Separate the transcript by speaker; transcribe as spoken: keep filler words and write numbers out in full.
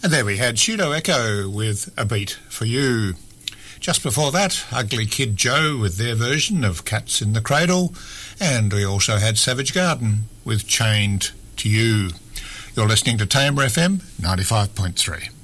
Speaker 1: And there we had Pseudo Echo with A Beat for You. Just before that, Ugly Kid Joe with their version of Cats in the Cradle. And we also had Savage Garden with Chained to You. You're listening to Tamer F M ninety-five point three.